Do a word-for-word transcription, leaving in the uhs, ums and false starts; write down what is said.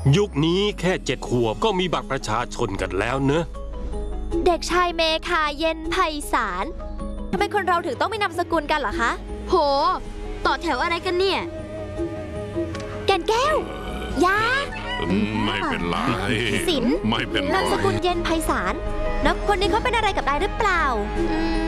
ยุคนี้แค่เจ็ดขวบก็มีบัตรประชาชนกันแล้วเนอะเด็กชายเมคาเย็นไพศาลทำไมคนเราถึงต้องมีนามสกุลกันเหรอคะโหต่อแถวอะไรกันเนี่ยแก่นแก้ว ยาไม่เป็นไรสินไม่เป็นไรนามสกุลเย็นไพศาลแล้วคนนี้เขาเป็นอะไรกับนายหรือเปล่าอืม